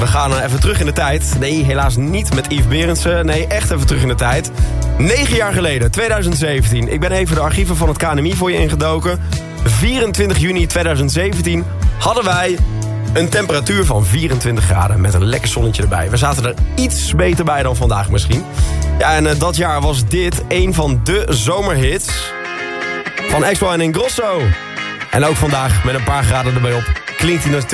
We gaan even terug in de tijd. Nee, helaas niet met Yves Berendsen. Nee, echt even terug in de tijd. 9 jaar geleden, 2017. Ik ben even de archieven van het KNMI voor je ingedoken. 24 juni 2017 hadden wij een temperatuur van 24 graden met een lekker zonnetje erbij. We zaten er iets beter bij dan vandaag misschien. Ja, en dat jaar was dit een van de zomerhits van Expo en Ingrosso. En ook vandaag met een paar graden erbij op klinkt hij natuurlijk